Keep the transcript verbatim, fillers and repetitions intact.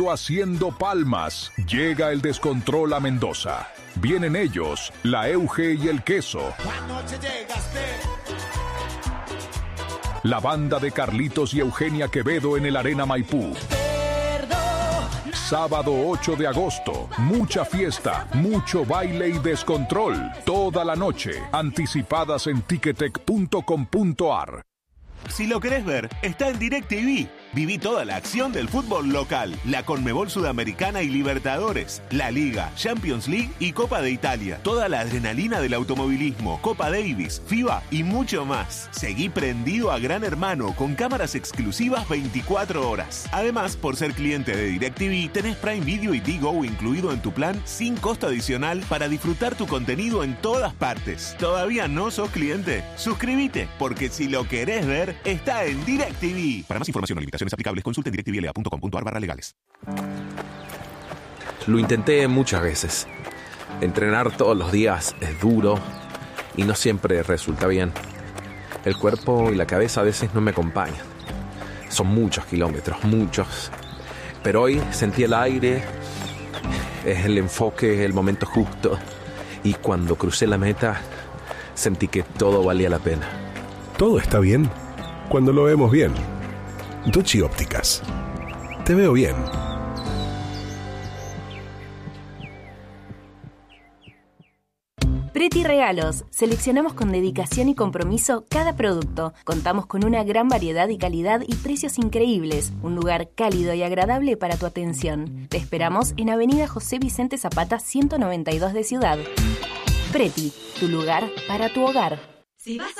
Haciendo palmas, llega el descontrol a Mendoza. Vienen ellos, la Euge y el Queso. La banda de Carlitos y Eugenia Quevedo en el Arena Maipú. Sábado ocho de agosto, mucha fiesta, mucho baile y descontrol. Toda la noche, anticipadas en ticketek punto com punto ar. Si lo querés ver, está en DirecTV. Viví toda la acción del fútbol local, la Conmebol Sudamericana y Libertadores, la Liga, Champions League y Copa de Italia. Toda la adrenalina del automovilismo, Copa Davis, FIBA y mucho más. Seguí prendido a Gran Hermano con cámaras exclusivas veinticuatro horas. Además, por ser cliente de DirecTV, tenés Prime Video y Digo incluido en tu plan sin costo adicional para disfrutar tu contenido en todas partes. ¿Todavía no sos cliente? Suscríbete, porque si lo querés ver, está en DirecTV. Para más información o limitaciones aplicables, consulte en direct t v l a punto com punto ar barra legales. Lo intenté muchas veces. Entrenar todos los días es duro y no siempre resulta bien. El cuerpo y la cabeza a veces no me acompañan. Son muchos kilómetros, muchos. Pero hoy sentí el aire, es el enfoque, el momento justo. Y cuando crucé la meta, sentí que todo valía la pena. Todo está bien cuando lo vemos bien. Ducci Ópticas. Te veo bien. Preti Regalos. Seleccionamos con dedicación y compromiso cada producto. Contamos con una gran variedad y calidad y precios increíbles. Un lugar cálido y agradable para tu atención. Te esperamos en Avenida José Vicente Zapata ciento noventa y dos de Ciudad. Preti, tu lugar para tu hogar. Si vas